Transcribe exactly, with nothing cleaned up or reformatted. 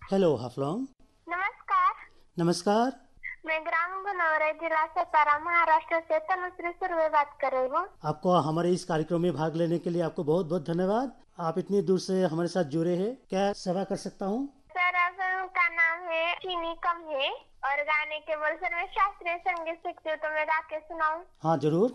Hello Haflong. नमस्कार। नमस्कार। मैं ग्राम बनौरे जिला सातारा महाराष्ट्र से तनुश्री सुर्वे बात कर रही हूँ। आपको हमारे इस कार्यक्रम में भाग लेने के लिए आपको बहुत बहुत धन्यवाद। आप इतनी दूर से हमारे साथ जुड़े हैं। क्या सेवा कर सकता हूँ? सर, फिल्म का नाम है चीनी कम है और गाने के बोल सर मैं शास्त्रीय संगीत सीखती हूँ, तो मैं गा के सुनाऊँ? हाँ जरूर।